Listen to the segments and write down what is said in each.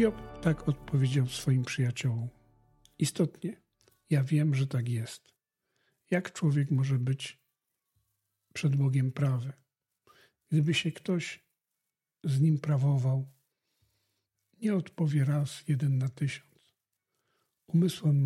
Hiob tak odpowiedział swoim przyjaciołom. Istotnie, ja wiem, że tak jest. Jak człowiek może być przed Bogiem prawy? Gdyby się ktoś z nim prawował, nie odpowie raz 1 na 1000. Umysłem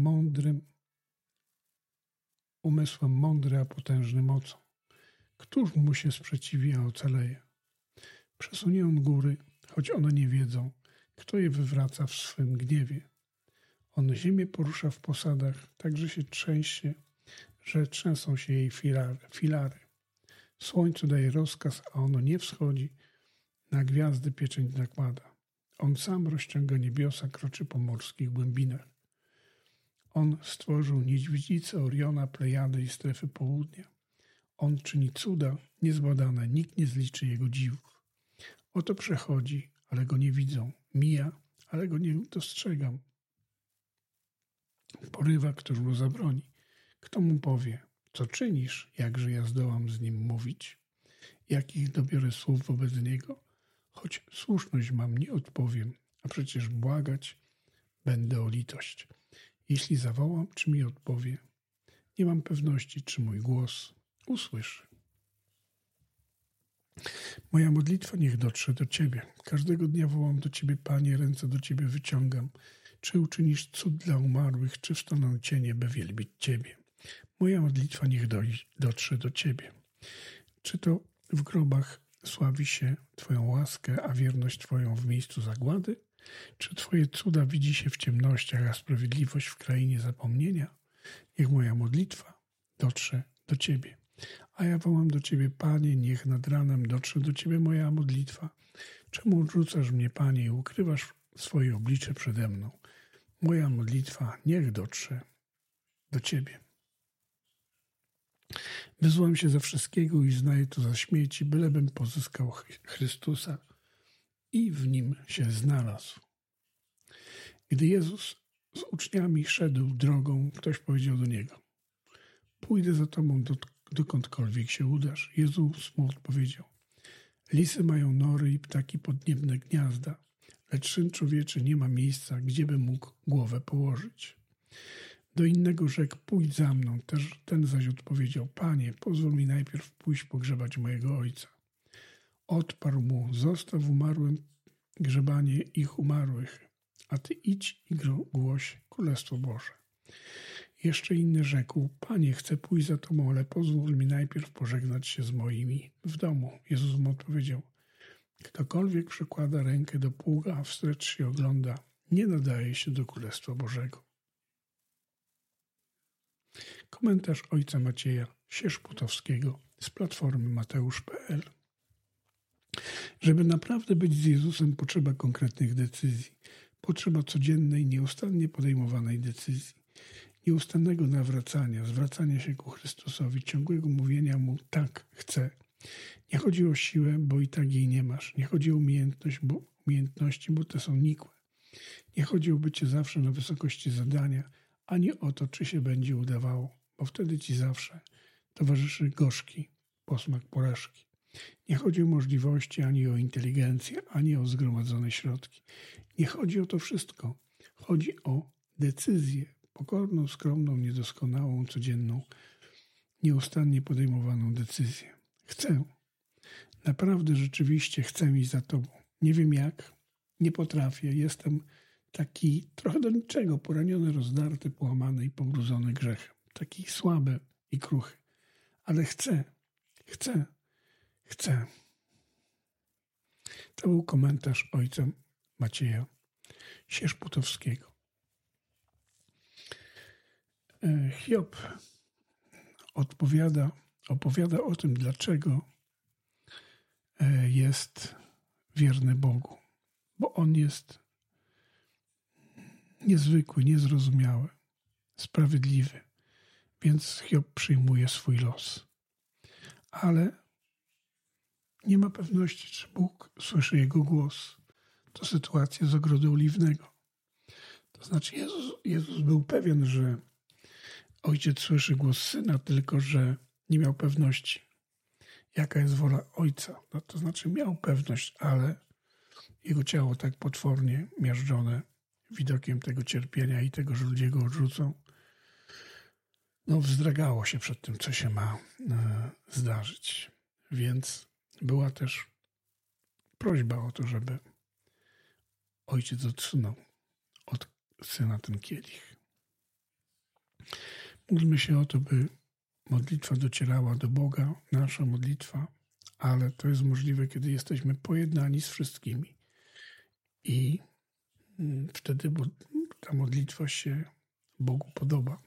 mądry, a potężny mocą. Któż mu się sprzeciwi, a ocaleje? Przesunie on góry, choć one nie wiedzą, kto je wywraca w swym gniewie. On ziemię porusza w posadach, tak że się trzęsie, że trzęsą się jej filary. Słońcu daje rozkaz, a ono nie wschodzi, na gwiazdy pieczęć nakłada. On sam rozciąga niebiosa, kroczy po morskich głębinach. On stworzył niedźwiedzicę, Oriona, Plejady i strefy południa. On czyni cuda niezbadane, nikt nie zliczy jego dziwów. Oto przechodzi, ale go nie widzą, mija, ale go nie dostrzegam. Porywa, który mu zabroni. Kto mu powie, co czynisz, jakże ja zdołam z nim mówić? Jakich dobiorę słów wobec niego? Choć słuszność mam, nie odpowiem, a przecież błagać będę o litość. Jeśli zawołam, czy mi odpowie? Nie mam pewności, czy mój głos usłyszy. Moja modlitwa niech dotrze do Ciebie. Każdego dnia wołam do Ciebie, Panie, ręce do Ciebie wyciągam. Czy uczynisz cud dla umarłych, czy wstaną cienie, by wielbić Ciebie? Moja modlitwa niech dotrze do Ciebie. Czy to w grobach sławi się Twoją łaskę, a wierność Twoją w miejscu zagłady? Czy Twoje cuda widzi się w ciemnościach, a sprawiedliwość w krainie zapomnienia? Niech moja modlitwa dotrze do Ciebie. A ja wołam do Ciebie, Panie, niech nad ranem dotrze do Ciebie moja modlitwa. Czemu odrzucasz mnie, Panie, i ukrywasz swoje oblicze przede mną? Moja modlitwa niech dotrze do Ciebie. Wyzłam się ze wszystkiego i znaję to za śmieci, bylebym pozyskał Chrystusa i w Nim się znalazł. Gdy Jezus z uczniami szedł drogą, ktoś powiedział do Niego: pójdę za Tobą dokądkolwiek się udasz. Jezus mu odpowiedział: lisy mają nory i ptaki podniebne gniazda, lecz Syn Człowieczy nie ma miejsca, gdzie by mógł głowę położyć. Do innego rzekł: pójdź za mną. Ten zaś odpowiedział: Panie, pozwól mi najpierw pójść pogrzebać mojego ojca. Odparł mu: zostaw umarłym grzebanie ich umarłych, a Ty idź i głoś Królestwo Boże. Jeszcze inny rzekł: Panie, chcę pójść za Tobą, ale pozwól mi najpierw pożegnać się z moimi w domu. Jezus mu odpowiedział: ktokolwiek przykłada rękę do pługa, a wstecz się ogląda, nie nadaje się do Królestwa Bożego. Komentarz ojca Macieja Sierzputowskiego z Platformy Mateusz.pl. Żeby naprawdę być z Jezusem, potrzeba konkretnych decyzji. Potrzeba codziennej, nieustannie podejmowanej decyzji. Nieustannego nawracania, zwracania się ku Chrystusowi, ciągłego mówienia Mu: tak, chcę. Nie chodzi o siłę, bo i tak jej nie masz. Nie chodzi o umiejętności, bo te są nikłe. Nie chodzi o bycie zawsze na wysokości zadania, ani o to, czy się będzie udawało, bo wtedy Ci zawsze towarzyszy gorzki posmak porażki. Nie chodzi o możliwości, ani o inteligencję, ani o zgromadzone środki. Nie chodzi o to wszystko. Chodzi o decyzję, pokorną, skromną, niedoskonałą, codzienną, nieustannie podejmowaną decyzję. Chcę. Naprawdę, rzeczywiście chcę iść za Tobą. Nie wiem jak, nie potrafię. Jestem taki trochę do niczego, poraniony, rozdarty, połamany i pobrudzony grzechem. Taki słaby i kruchy. Ale chcę. To był komentarz ojca Macieja Sierzputowskiego. Hiob opowiada o tym, dlaczego jest wierny Bogu. Bo On jest niezwykły, niezrozumiały, sprawiedliwy. Więc Hiob przyjmuje swój los. Ale nie ma pewności, czy Bóg słyszy jego głos. To sytuacja z ogrodu oliwnego. To znaczy Jezus był pewien, że Ojciec słyszy głos Syna, tylko że nie miał pewności, jaka jest wola Ojca. No, to znaczy miał pewność, ale jego ciało tak potwornie miażdżone widokiem tego cierpienia i tego, że ludzie go odrzucą, wzdragało się przed tym, co się ma zdarzyć. Więc była też prośba o to, żeby ojciec odsunął od syna ten kielich. Módlmy się o to, by modlitwa docierała do Boga, nasza modlitwa, ale to jest możliwe, kiedy jesteśmy pojednani z wszystkimi. I wtedy ta modlitwa się Bogu podoba.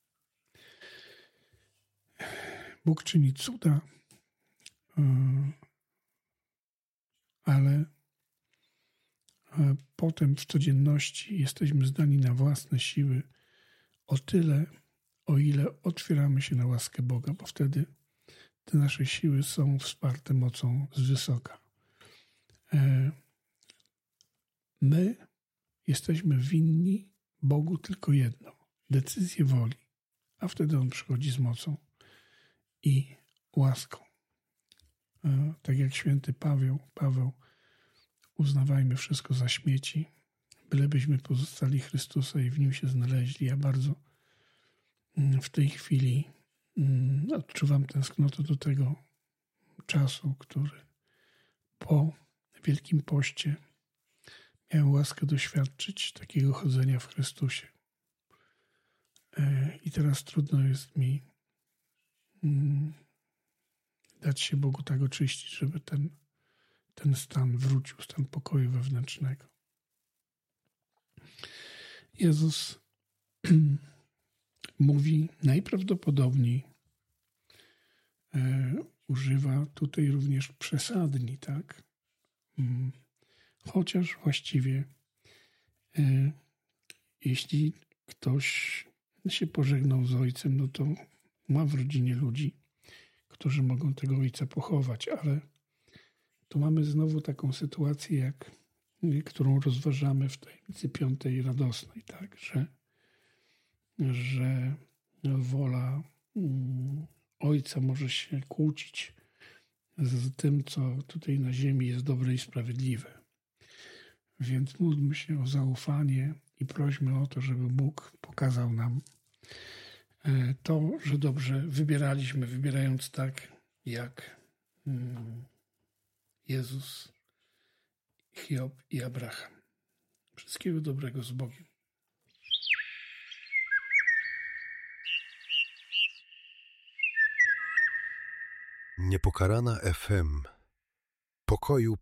Bóg czyni cuda, ale potem w codzienności jesteśmy zdani na własne siły o tyle, o ile otwieramy się na łaskę Boga, bo wtedy te nasze siły są wsparte mocą z wysoka. My jesteśmy winni Bogu tylko jedno, decyzję woli, a wtedy On przychodzi z mocą i łaską. Tak jak święty Paweł, uznawajmy wszystko za śmieci, bylebyśmy pozostali Chrystusa i w Nim się znaleźli. Ja bardzo w tej chwili odczuwam tęsknotę do tego czasu, który po Wielkim Poście miałem łaskę doświadczyć takiego chodzenia w Chrystusie. I teraz trudno jest mi dać się Bogu tak oczyścić, żeby ten stan wrócił, stan pokoju wewnętrznego. Jezus mówi najprawdopodobniej, używa tutaj również przesadni, tak? Chociaż właściwie jeśli ktoś się pożegnał z ojcem, to ma w rodzinie ludzi, którzy mogą tego ojca pochować, ale tu mamy znowu taką sytuację, którą rozważamy w tajemnicy piątej radosnej, tak? Że wola ojca może się kłócić z tym, co tutaj na ziemi jest dobre i sprawiedliwe. Więc módlmy się o zaufanie i prośmy o to, żeby Bóg pokazał nam to, że dobrze wybieraliśmy, wybierając tak, jak Jezus, Hiob i Abraham. Wszystkiego dobrego z Bogiem. Niepokalana FM. Pokoju